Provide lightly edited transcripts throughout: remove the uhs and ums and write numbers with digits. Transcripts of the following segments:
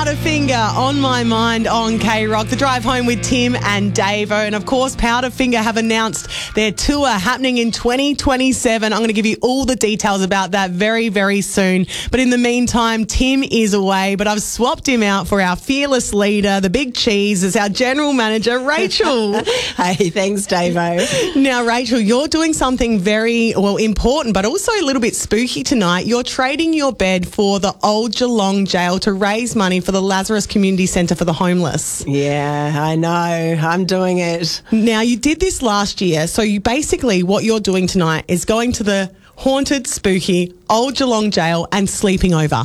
Powderfinger on my mind on K-Rock. The drive home with Tim and Davo. And of course, Powderfinger have announced their tour happening in 2027. I'm going to give you all the details about that very, very soon. But in the meantime, Tim is away, but I've swapped him out for our fearless leader, the big cheese, as our general manager, Rachel. Hey, thanks, Davo. Now, Rachel, you're doing something very, important, but also a little bit spooky tonight. You're trading your bed for the Old Geelong Jail to raise money for the Lazarus Community Centre for the homeless. Yeah, I know. I'm doing it. Now, you did this last year, so you basically, what you're doing tonight is going to the haunted, spooky Old Geelong Jail and sleeping over.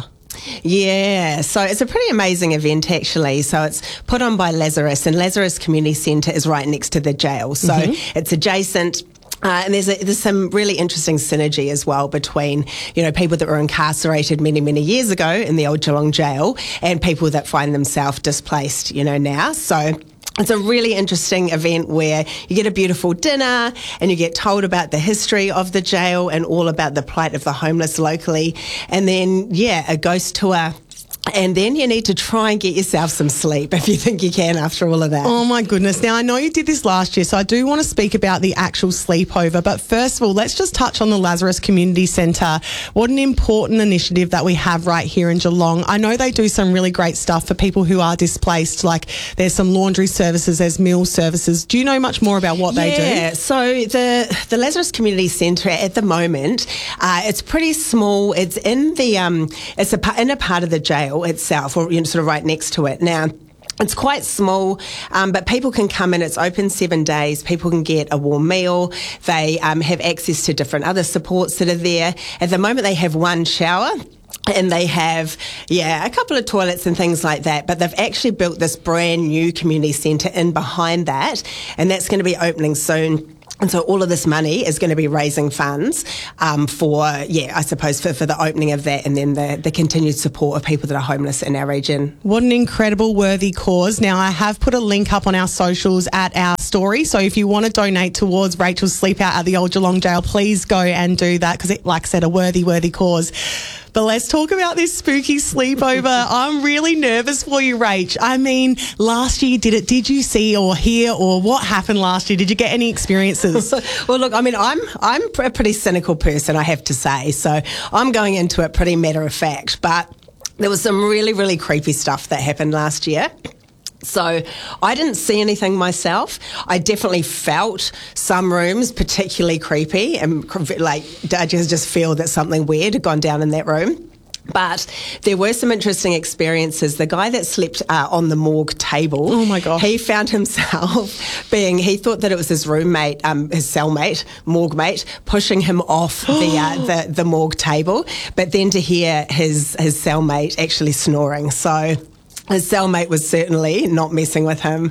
Yeah, so it's a pretty amazing event actually. So it's put on by Lazarus, and Lazarus Community Centre is right next to the jail. So it's adjacent. And there's some really interesting synergy as well between, people that were incarcerated many, many years ago in the Old Geelong Jail and people that find themselves displaced, now. So it's a really interesting event where you get a beautiful dinner and you get told about the history of the jail and all about the plight of the homeless locally. And then, a ghost tour. And then you need to try and get yourself some sleep if you think you can after all of that. Oh, my goodness. Now, I know you did this last year, so I do want to speak about the actual sleepover. But first of all, let's just touch on the Lazarus Community Centre. What an important initiative that we have right here in Geelong. I know they do some really great stuff for people who are displaced, like there's some laundry services, there's meal services. Do you know much more about what they do? Yeah, so the Lazarus Community Centre at the moment, it's pretty small. It's in the in a part of the jail itself, or sort of right next to it. Now, it's quite small, but people can come in. It's open 7 days. People can get a warm meal. They have access to different other supports that are there. At the moment, they have one shower. And they have, a couple of toilets and things like that. But they've actually built this brand new community centre in behind that. And that's going to be opening soon. And so all of this money is going to be raising funds for the opening of that, and then the continued support of people that are homeless in our region. What an incredible, worthy cause. Now, I have put a link up on our socials at our story. So if you want to donate towards Rachel's sleep out at the Old Geelong Jail, please go and do that because like I said, a worthy cause. But let's talk about this spooky sleepover. I'm really nervous for you, Rach. I mean, last year did you see or hear or what happened last year? Did you get any experiences? Well, look, I mean, I'm a pretty cynical person, I have to say. So I'm going into it pretty matter of fact. But there was some really, really creepy stuff that happened last year. So I didn't see anything myself. I definitely felt some rooms particularly creepy, and I just feel that something weird had gone down in that room. But there were some interesting experiences. The guy that slept on the morgue table, oh my God, he found himself he thought that it was his roommate, his cellmate, morgue mate, pushing him off the morgue table. But then to hear his cellmate actually snoring. So his cellmate was certainly not messing with him.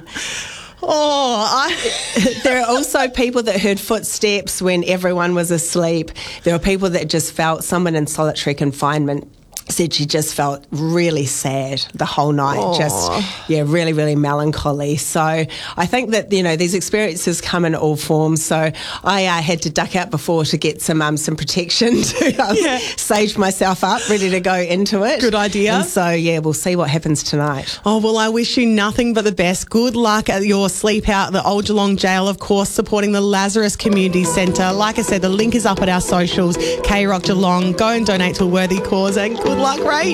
There are also people that heard footsteps when everyone was asleep. There were people that just felt someone in solitary confinement said she just felt really sad the whole night. Really, really melancholy. So I think that, these experiences come in all forms. So I had to duck out before to get some protection to sage myself up, ready to go into it. Good idea. And so, we'll see what happens tonight. Oh, well, I wish you nothing but the best. Good luck at your sleep out at the Old Geelong Jail, of course, supporting the Lazarus Community Centre. Like I said, the link is up at our socials, K-Rock Geelong. Go and donate to a worthy cause, and good luck, Rach.